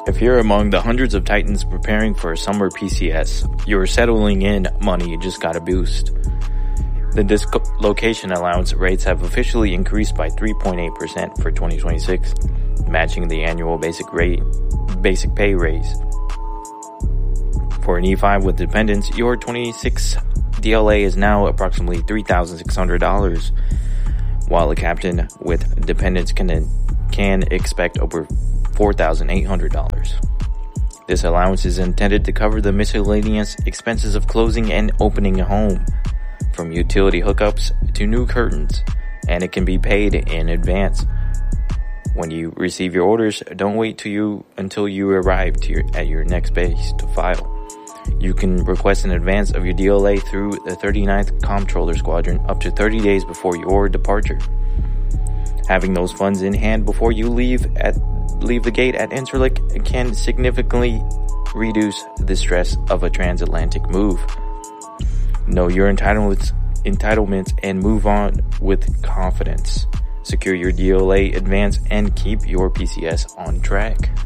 If you're among the hundreds of Titans preparing for a summer PCS, you're settling in money just got a boost. The dislocation allowance rates have officially increased by 3.8% for 2026, matching the annual basic pay raise. For an E5 with dependents, your 26 DLA is now approximately $3,600, while a captain with dependents can expect over $4,800. This allowance is intended to cover the miscellaneous expenses of closing and opening a home, from utility hookups to new curtains, and it can be paid in advance. When you receive your orders, don't wait until you arrive at your next base to file. You can request an advance of your DLA through the 39th Comptroller Squadron up to 30 days before your departure. Having those funds in hand before you leave the gate at Incirlik can significantly reduce the stress of a transatlantic move. Know your entitlements and move on with confidence. Secure your DLA advance and keep your PCS on track.